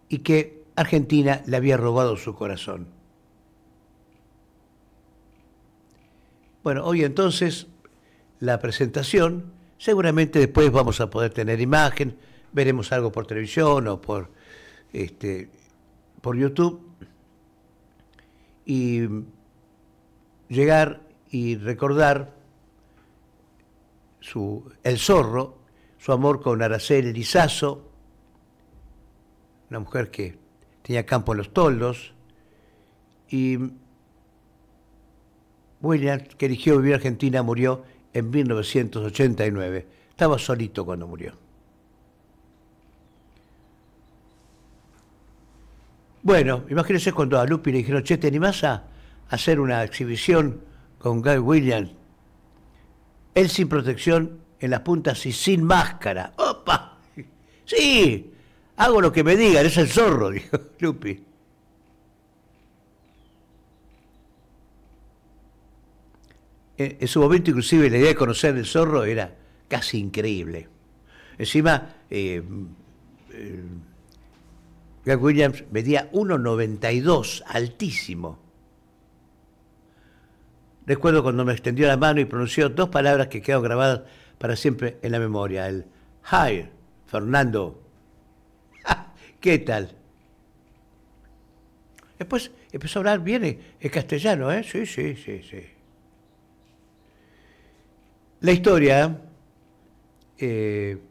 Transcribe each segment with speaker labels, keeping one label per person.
Speaker 1: y que Argentina le había robado su corazón. Bueno, hoy entonces la presentación, seguramente después vamos a poder tener imagen, veremos algo por televisión o por YouTube, y llegar y recordar el Zorro, su amor con Araceli Lizazo, una mujer que tenía campo en Los Toldos, y William, que eligió vivir en Argentina, murió en 1989. Estaba solito cuando murió. Bueno, imagínense cuando a Lupi le dijeron, che, ¿te animás a hacer una exhibición con Guy Williams? Él sin protección, en las puntas y sin máscara. ¡Opa! Sí, hago lo que me digan, es el Zorro, dijo Lupi. En su momento, inclusive, la idea de conocer el Zorro era casi increíble. Encima, Guy Williams medía 1,92, altísimo. Recuerdo cuando me extendió la mano y pronunció dos palabras que quedaron grabadas para siempre en la memoria. El "Hi, Fernando". ¿Qué tal? Después empezó a hablar bien en castellano, ¿eh? Sí. La historia de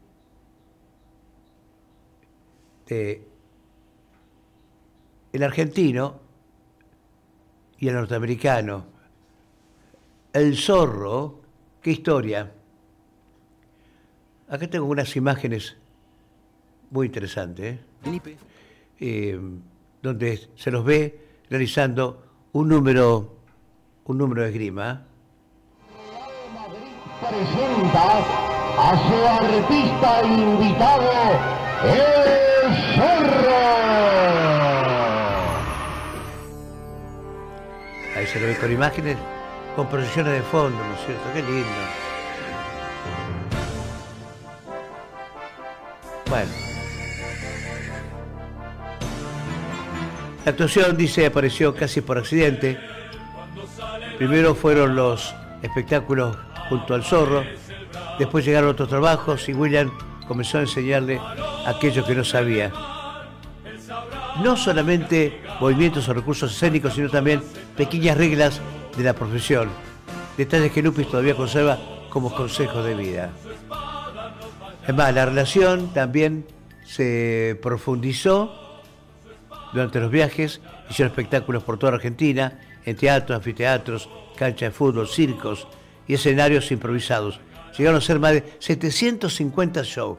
Speaker 1: el argentino y el norteamericano, el Zorro, ¿qué historia? Acá tengo unas imágenes muy interesantes, donde se los ve realizando un número de esgrima.
Speaker 2: Presenta a su artista invitado, el Zorro.
Speaker 1: Ahí se lo ve con imágenes, con proyecciones de fondo, ¿no es cierto? Qué lindo. Bueno. La actuación, dice, apareció casi por accidente. Primero fueron los espectáculos junto al Zorro, después llegaron otros trabajos y William comenzó a enseñarle aquello que no sabía. No solamente movimientos o recursos escénicos, sino también pequeñas reglas de la profesión, detalles que Lupis todavía conserva como consejos de vida. Es más, la relación también se profundizó durante los viajes. Hicieron espectáculos por toda Argentina, en teatros, anfiteatros, canchas de fútbol, circos y escenarios improvisados. Llegaron a ser más de 750 shows.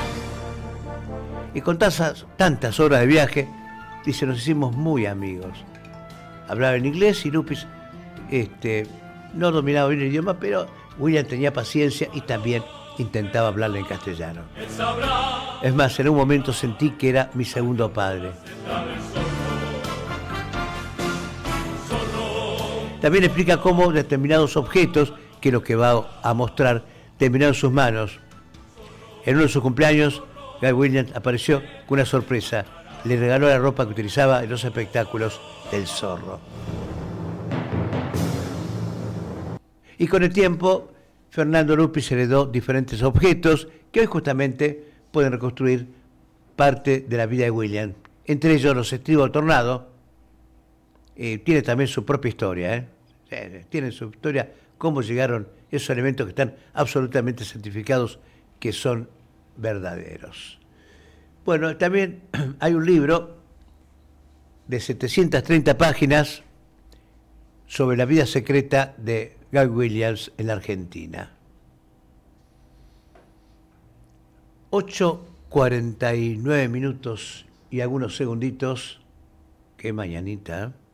Speaker 1: Y con tantas horas de viaje, dice, nos hicimos muy amigos. Hablaba en inglés y Lupis no dominaba bien el idioma, pero William tenía paciencia y también intentaba hablarle en castellano. Es más, en un momento sentí que era mi segundo padre. También explica cómo determinados objetos, que es lo que va a mostrar, terminaron en sus manos. En uno de sus cumpleaños, Guy Williams apareció con una sorpresa. Le regaló la ropa que utilizaba en los espectáculos del Zorro. Y con el tiempo, Fernando Lupis heredó diferentes objetos que hoy justamente pueden reconstruir parte de la vida de William. Entre ellos los estribos del Tornado. Tiene también su propia historia. Tiene su historia, cómo llegaron esos elementos que están absolutamente certificados que son verdaderos. Bueno, también hay un libro de 730 páginas sobre la vida secreta de Guy Williams en la Argentina. 8:49 minutos y algunos segunditos. Qué mañanita, ¿eh?